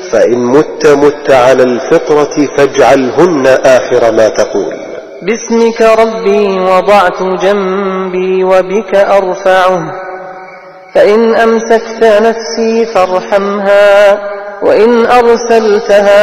فإن مت على الفطرة فاجعلهن آخر ما تقول. باسمك ربي وضعت جنبي وبك أرفعه، فإن أمسكت نفسي فارحمها، وإن أرسلتها